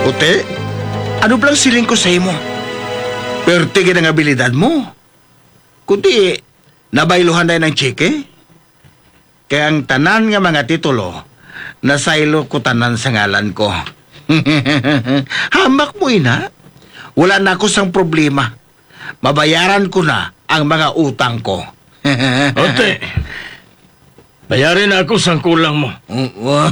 Ote, ano blang siling ko sa imo? Perte ng abilidad mo. Kundi, nabayluhan na ng chike. Kaya ang tanan nga mga titulo, nasaylo ko tanan sa ngalan ko. Hamak mo ina. Wala na ako sang problema. Mabayaran ko na ang mga utang ko. Ote, bayarin ako sang kulang mo.